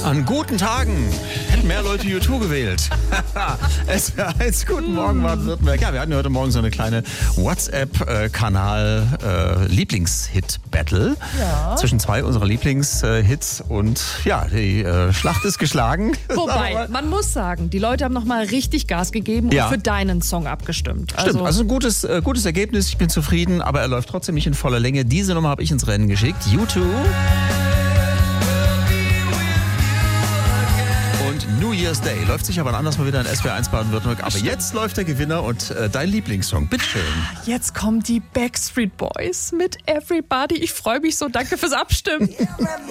An guten Tagen hätten mehr Leute U2 gewählt. SWR1, guten Morgen, Baden-Württemberg. Ja, wir hatten heute Morgen so eine kleine WhatsApp-Kanal-Lieblingshit-Battle zwischen zwei unserer Lieblingshits. Und ja, die Schlacht ist geschlagen. Wobei, man muss sagen, die Leute haben nochmal richtig Gas gegeben und für deinen Song abgestimmt. Stimmt, also ein gutes Ergebnis. Ich bin zufrieden, aber er läuft trotzdem nicht in voller Länge. Diese Nummer habe ich ins Rennen geschickt. U2. New Year's Day. Läuft sich aber anders mal wieder in SWR1 Baden-Württemberg. Aber jetzt läuft der Gewinner und dein Lieblingssong. Bitteschön. Jetzt kommen die Backstreet Boys mit Everybody. Ich freue mich so. Danke fürs Abstimmen.